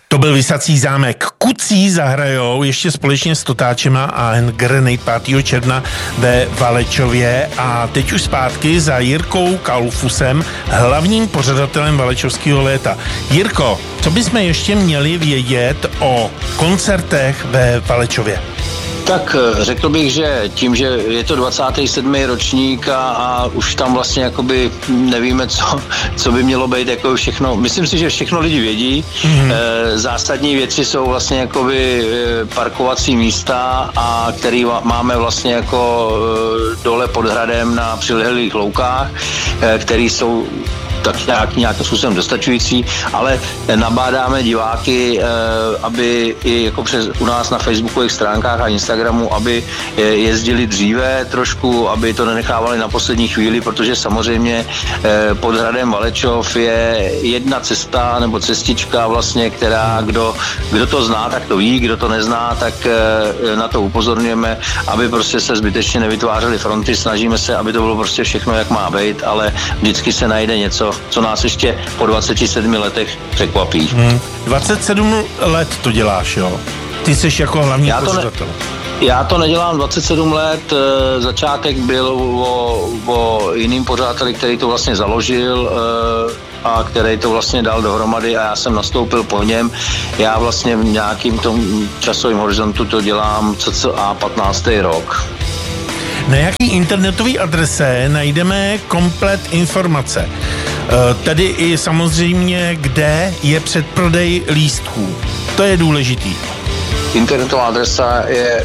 To byl Visací zámek. Kucí zahrajou ještě společně s Totáčema a Grenade 5. června ve Valečově a teď už zpátky za Jirkou Kalfusem, hlavním pořadatelem Valečovského léta. Jirko, co bychom ještě měli vědět o koncertech ve Valečově? Tak řekl bych, že tím, že je to 27. ročník a už tam vlastně jakoby nevíme, co by mělo být jako všechno. Myslím si, že všechno lidi vědí. Zásadní věci jsou vlastně jakoby parkovací místa, a který máme vlastně jako dole pod hradem na přilehlých loukách, který jsou tak nějakým způsobem dostačující, ale nabádáme diváky, aby i jako u nás na facebookových stránkách a Instagramu, aby jezdili dříve trošku, aby to nenechávali na poslední chvíli, protože samozřejmě pod hradem Valečov je jedna cesta nebo cestička vlastně, která kdo to zná, tak to ví, kdo to nezná, tak na to upozorňujeme, aby prostě se zbytečně nevytvářely fronty, snažíme se, aby to bylo prostě všechno, jak má být, ale vždycky se najde něco, co nás ještě po 27 letech překvapí. 27 let to děláš, jo? Ty jsi jako hlavní pořadatel. Já to nedělám 27 let, začátek byl o jiným pořadateli, který to vlastně založil a který to vlastně dal dohromady a já jsem nastoupil po něm. Já vlastně v nějakým tom časovém horizontu to dělám cca 15. rok. Na jaký internetové adrese najdeme komplet informace? Tedy i samozřejmě, kde je předprodej lístků. To je důležitý. Internetová adresa je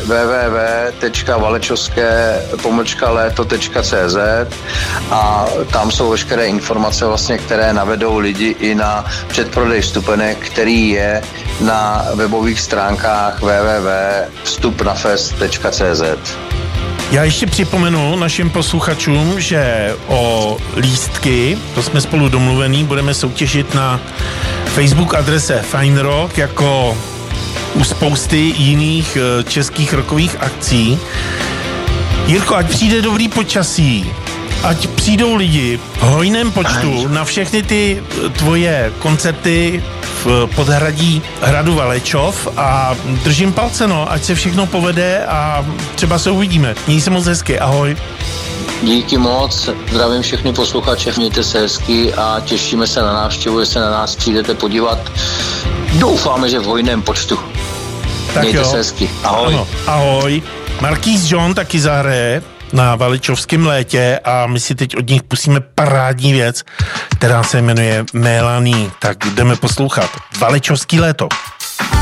www.valečovské-léto.cz a tam jsou veškeré informace vlastně, které navedou lidi i na předprodej vstupenek, který je na webových stránkách www.vstupnafest.cz. Já ještě připomenu našim posluchačům, že o lístky, to jsme spolu domluvený, budeme soutěžit na Facebook adrese Fine Rock, jako u spousty jiných českých rockových akcí. Jirko, ať přijde dobrý počasí, ať přijdou lidi v hojném počtu na všechny ty tvoje koncerty v podhradí hradu Valečov a držím palce, ať se všechno povede a třeba se uvidíme. Měj se moc hezky, ahoj. Díky moc, zdravím všechny posluchače, mějte se hezky a těšíme se na návštěvu, jestli se na nás přijdete podívat. Doufáme, že v hojném počtu. Tak mějte jo. se hezky, ahoj. Ano, ahoj. Marquis John taky zahraje na Valečovském létě a my si teď od nich pustíme parádní věc, která se jmenuje Melanie. Tak jdeme poslouchat Valečovský léto.